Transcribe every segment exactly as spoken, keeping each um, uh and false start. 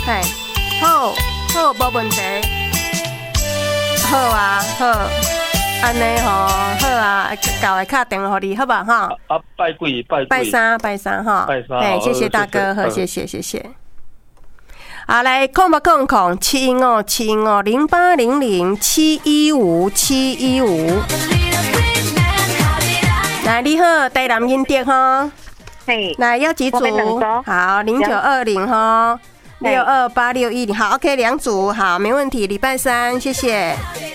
嘿，好，好，无问题。好啊，好，安尼吼，好啊，搞来敲电话给你，好吧哈？ 啊，拜几拜几？ 拜三，拜三哈。 拜三。 哎，谢谢大哥，好，谢谢，谢谢。好，来空吧空空七一五七一五零八零零七一五七一五。来，你好，台南音碟哈。 嘿， 来要几组？好，零九二零哈。六二八六一零，好 ，OK， 两组，好，没问题。礼拜三，谢谢。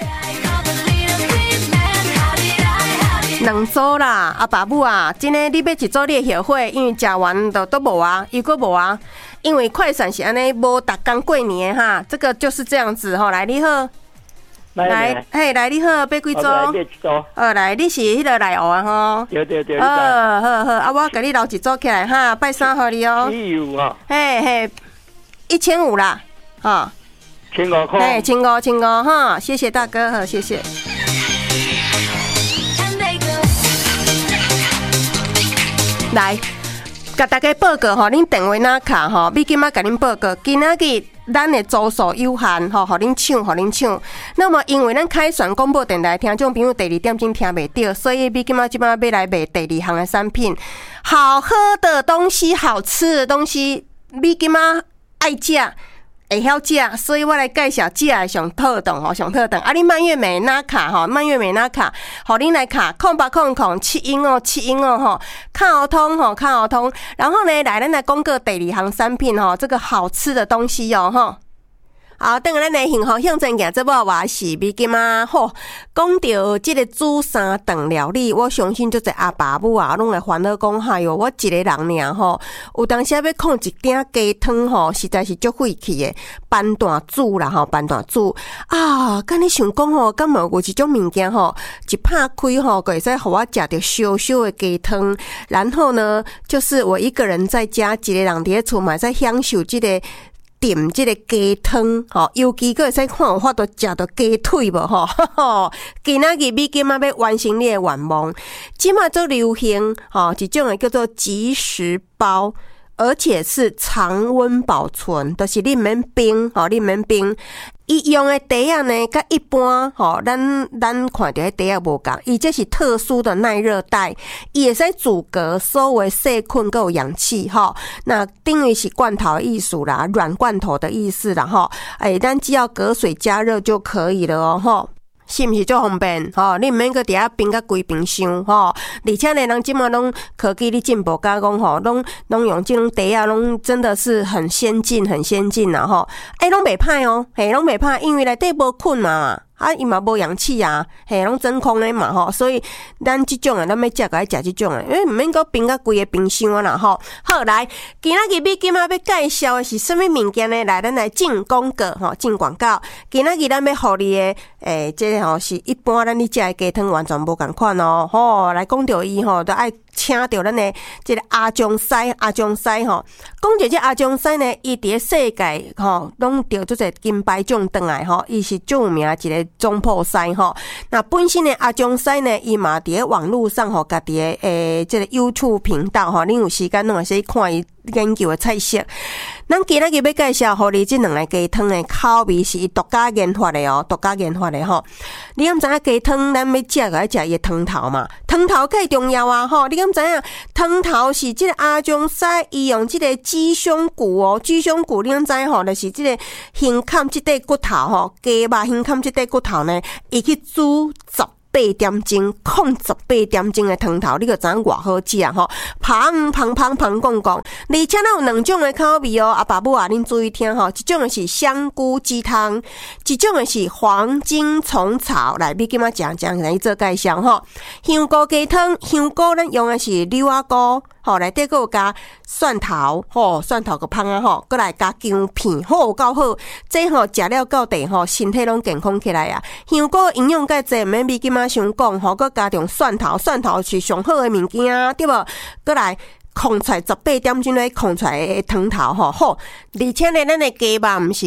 两组啦，阿爸母啊，今天你要一组你的后悔，因为食完都都无啊，又搁无啊，因为快闪是安尼，无逐工过年哈，这个就是这样子吼。来，你好，来，嘿，来你好，要几组？呃，来，你是迄个内湖啊吼？ 对对对。 好好好，啊，我给你留一组起来哈，拜三互你哦。 有啊。 嘿嘿。一千五啦，哈， 千五块， 哎，千五千五哈，谢谢大哥，好，谢谢。来，甲大家报告吼，恁电话哪卡吼，你今仔甲恁报告，今仔日咱的组数有限吼，互恁抢，互恁抢。那么因为咱开选广播电台听众朋友第二点钟听袂到，所以你今仔即摆要来卖第二项的产品，好喝的东西，好吃的东西，你今仔爱食，会晓食，所以我来介绍食的上特等吼，上特等。啊，你蔓越莓拿卡吼，蔓越莓拿卡，互恁来卡空八空空七一五七一五吼，卡通吼，卡通。然后呢，来咱来讲个第二项产品吼，这个好吃的东西哦吼。好，等下咱来幸福向前行，这我我是美金啊！吼，讲到这个煮三顿料理，我相信就在阿爸母啊，拢来烦恼讲，哎哟，我一个人尔吼，有当时要放一鼎鸡汤吼，实在是足费气的，办大煮啦吼，办大煮啊！跟你想讲吼，敢无有一种物件吼，一拍开吼，可会使互我食着烧烧的鸡汤，然后呢，就是我一个人在家，一个人伫咧厝嘛，在享受这个。点这个鸡汤，吼，尤其个会使看有法度食到鸡腿无吼，今仔日美金仔要完成你的愿望，即马做流行，吼，一种诶叫做即食包，而且是常温保存，就是你免冰，吼，你免冰。伊用的茶啊呢，甲一般吼，咱咱看到的茶啊无共，伊这是特殊的耐热带，伊会使阻隔所有细菌，够氧气吼。那等于是罐头的意思啦，软罐头的意思啦吼。哎，咱只要隔水加热就可以了哦吼。是毋是足方便？吼，你毋免搁伫遐冰甲规冰箱吼，而且呢，人即马拢科技咧进步，甲讲吼，拢拢用即种茶啊，拢真的是很先进，很先进啦吼。哎，拢袂歹哦，嘿，拢袂歹，因为内底无菌嘛。啊，伊嘛无氧气啊，嘿，拢真空的嘛吼，所以咱即种诶，咱要食个爱食即种诶，因为毋免搁冰甲规个冰箱啊啦吼。好，来，今仔日美金仔要介绍的是什么物件呢？来，咱来进广告吼，进广告。今仔日咱要互你的诶，即个吼是一般咱你食的鸡汤完全无共款哦。吼，来讲到伊吼，都爱请到咱的即个阿中师，阿中师吼。讲到这阿中师呢，伊伫世界吼，拢得做者金牌奖转来吼，伊是著名一个。中破师吼，那本身的阿中师呢，伊嘛伫网络上吼，家己的诶，这个 YouTube 频道吼，恁有时间拢会使看伊研究的菜色。咱今仔日要介绍，互你这两个鸡汤的口味是伊独家研发的哦，独家研发的吼。你敢知影鸡汤咱要食个爱食伊汤头嘛？汤头最重要啊吼！你敢知影汤头是这个阿中师伊用这个鸡胸骨哦，鸡胸骨你敢知吼？就是这个胸坎这块骨头吼，鸡肉胸坎这块骨头呢，伊去煮十八点钟，控十八点钟的汤头，你就知影偌好食吼，香香香香讲讲，而且咱有两种的口味哦，阿爸母啊，恁注意听吼，一种的是香菇鸡汤，一种的是黄金虫草，来，你今仔讲讲来做介绍吼，香菇鸡汤，香菇咱用的是柳仔菇。吼，内底佫有加蒜头，吼，蒜头个芳啊，吼，佫来加姜片，好够好。这吼食了到地吼，身体拢健康起来啊。香菇营养介济，毋免比今仔想讲，吼，佫加上蒜头，蒜头是上好的物件啊，对无？佫来控出来十八点钟咧，控出来的汤头吼好，而且呢，咱的鸡肉毋是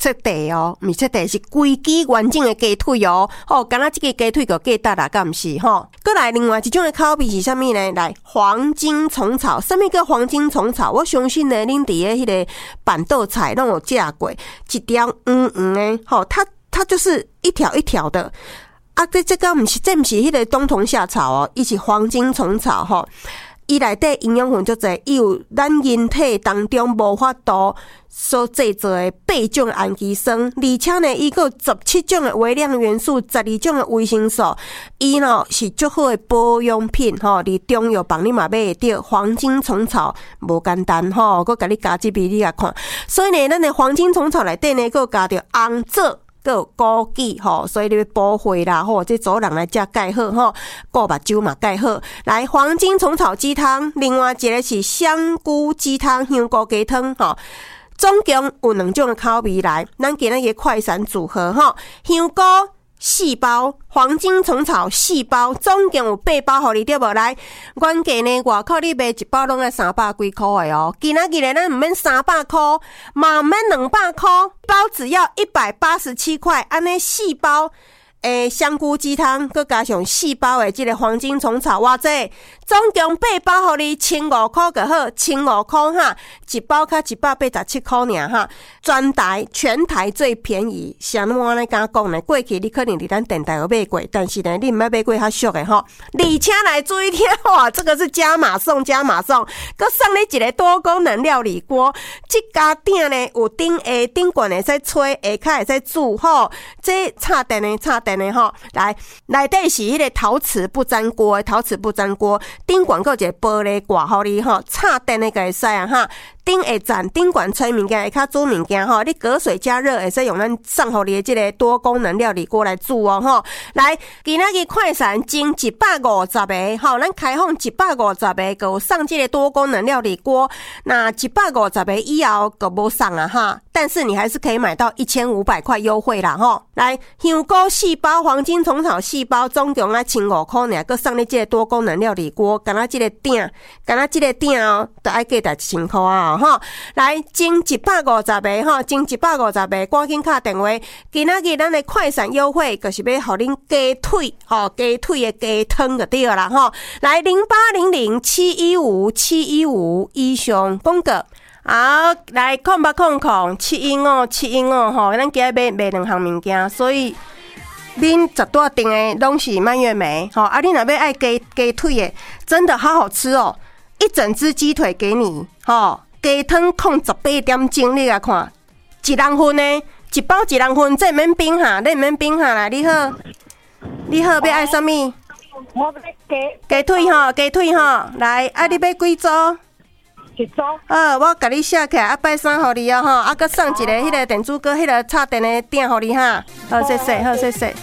切地哦，毋是切地，是规支完整的鸡腿哦。哦，敢若即个鸡腿就鸡搭啦，敢毋是吼？过来另外一种的口味是啥物呢？来，黄金虫草，啥物叫黄金虫草？我相信呢，恁伫诶迄个板豆菜拢有食过，一条黄黄的，吼，它它就是一条一条的。啊，这这个毋是，这毋是迄个冬虫夏草哦，伊是黄金虫草吼。伊内底营养分足侪，伊有咱人体当中无法度所制作的八种氨基酸，而且呢，伊有十七种的微量元素，十二种的维生素。伊呢是足好的保养品吼，伫中药房你嘛买会到。黄金虫草无简单吼，佮甲你加一味你来看。所以呢，咱的黄金虫草内底呢，佮加着红枣。有枸杞吼，所以你要补血啦吼，这做人来食钙好吼，顾目睭嘛钙好。来，黄金虫草鸡汤，另外一个是香菇鸡汤、香菇鸡汤吼。总共有两种的口味来，咱今日个快闪组合吼，香菇四包，黄金虫草四包，总共有八包，互你对无？来，原价呢外口你卖一包拢要三百几块的哦，今仔日呢咱毋免三百块，嘛毋免两百块，包只要一百八十七块，安尼四包。诶，香菇鸡汤，佮加上四包的这个黄金虫草，偌济，总共八包，互你千五块就好，千五块哈，一包才一百八十七块尔哈，全台全台最便宜。像我安尼敢讲呢？过去你可能伫咱电台有买过，但是呢，你毋捌买过较俗的吼。而且来注意听哇，这个是加码送加码送，佮送你一个多功能料理锅，这家店呢有顶下顶管会使吹，下骹会使煮吼，这插电的插电。来，内底是迄个陶瓷不粘锅，陶瓷不粘锅，顶管有一个玻璃挂，互你吼插电的个会使啊哈。顶会站顶管吹物件，会较煮物件吼，你隔水加热会使用咱送互你的这个多功能料理锅来煮哦吼。来，今仔日快闪经一百五十个吼，咱开放一百五十个，有送这个多功能料理锅。那一百五十个以后就无送啊哈，但是你还是可以买到一千五百块优惠啦吼。来，香菇四包，黄金虫草四包，总共啊千五块尔，佮送你这个多功能料理锅，敢若这个鼎，敢若这个鼎哦，都爱价值一千块啊。吼，来争一百五十个吼，争一百五十个，赶紧打电话。今仔日咱的快闪优惠，就是要互恁鸡腿吼，鸡腿的鸡汤就对啦吼。来零八零零七一五七一五以上广告。好，来空八空空七一五七一五吼，咱今日买买两项物件，所以恁十多订的拢是蔓越莓吼，啊，恁若要爱鸡鸡腿的，真的好好吃哦，一整只鸡腿给你吼。鸡汤控十八点钟，你来看，一人份呢，一包一人份，这免冰哈，你免冰哈啦。你好，你好，要爱啥物？ 我要鸡鸡腿吼，鸡腿吼，来，啊，你要几组？ 一组。 好，我甲你写起来，啊，拜三互你哦吼，啊，佮送一个迄个电子锅，迄个插电的鼎互你哈。好，谢谢，好，谢谢。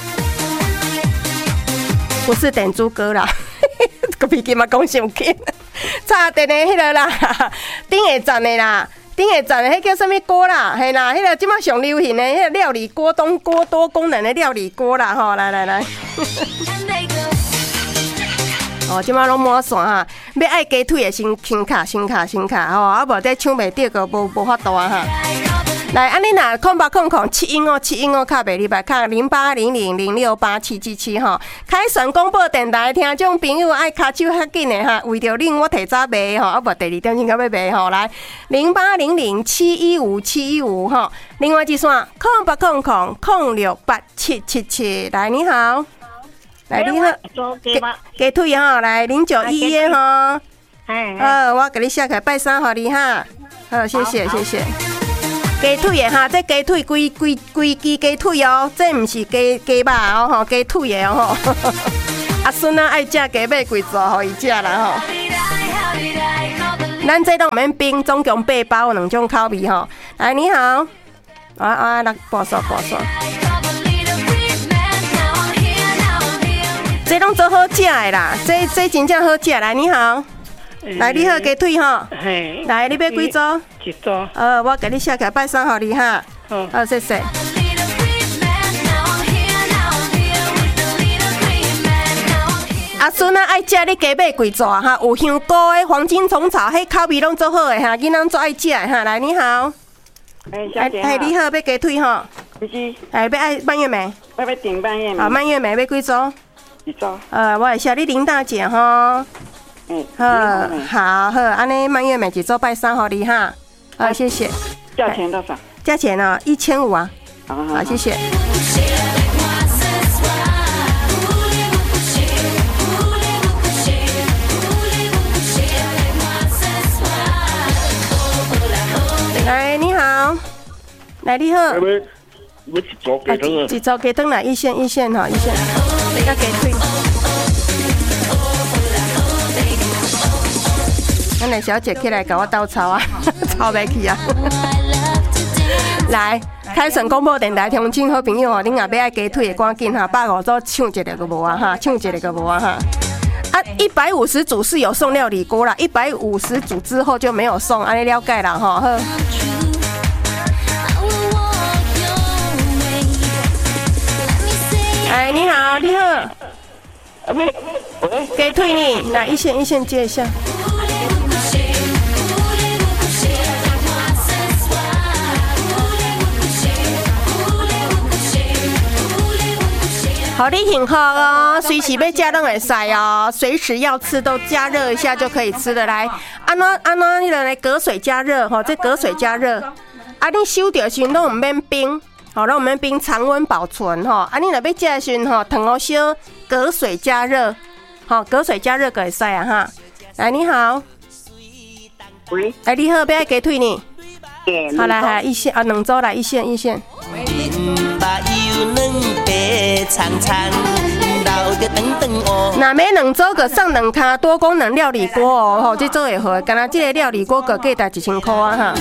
不是电子锅啦。个脾气嘛讲伤紧，插电的迄个啦，顶下站的啦，顶下站的迄叫什么锅啦？嘿啦，迄个即马上流行的迄个料理锅，东锅多功能的料理锅啦，吼，来来来，哦，即马拢满线哈，要爱鸡腿的先先卡先卡先卡吼，啊无再抢袂到个无无法度啊哈。来，安尼若空八空空七一五七一五卡袂入来，卡零八零零零六八七七七吼。开选广播电台听众朋友爱卡手较紧的哈，为着恁我提早卖吼，啊无第二点钟才要卖吼。来，零八零零七一五七一五吼。另外一线空八空空空六八七七七。来，你好，来你好，鸡鸡腿吼，来零九一一吼。哎，好，我给你写起来拜三互你哈。好，谢谢谢谢。鸡腿的哈，这鸡腿规规规支鸡腿哦，这毋是鸡鸡肉哦吼，鸡腿的哦吼。阿孙啊爱食鸡尾贵做，互伊食啦吼。咱这拢毋免冰，总共八包两种口味吼。来，你好，啊啊，来报数报数。这拢做好食的啦，这这真正好食。来，你好。来，你好，鸡腿吼。嘿。来，你要几组？ 一组。 呃，我给你写起来，拜三互你哈。好。好，谢谢。阿孙啊，爱食你鸡尾贵纸哈，有香菇的、黄金虫草，迄口味拢做好的哈，囡仔做爱食的哈。来，你好。 哎，小姐哎，你好，要鸡腿吼？ 不是， 哎，要爱蔓越莓。 我要订半夜好，蔓越莓要几组？ 一组。 呃，我会写你林大姐吼。 嗯， 好，好好，安尼蔓越莓一组拜三互你哈。好，谢谢。 价钱多少？ 价钱呢？一千五啊。 好好好，谢谢。来，你好，来你好。 要要一组鸡汤啊！ 一组鸡汤来，一线一线哈，一线。你个鸡腿。咱的小姐起来给我倒抄啊，抄袂去啊。来，凯旋广播电台听众好朋友哦，恁若要爱鸡腿的赶紧哈，百五组抢一个个无啊哈，抢一个个无啊哈。啊，一百五十组是有送料理锅啦，一百五十组之后就没有送，安尼了解啦哈。好。哎，你好，你好。 啊喂喂， 鸡腿呢？来，一线一线接一下。好，你很好哦，随时要加都会使哦，随时要吃都加热一下就可以吃的。来，安怎安怎，你就来隔水加热吼，这隔水加热。啊，你收到的时阵都唔免冰，好，让我们冰常温保存吼。啊，你若要食的时阵吼，糖好小隔水加热，好，隔水加热就会使啊哈。来，你好， 喂， 哎，你好，要爱鸡腿呢？ 对， 好来，来一线啊，两组来一线一线。那买两组个送两卡多功能料理锅哦，吼，这做会好，干那这个料理锅个价值一千块啊哈。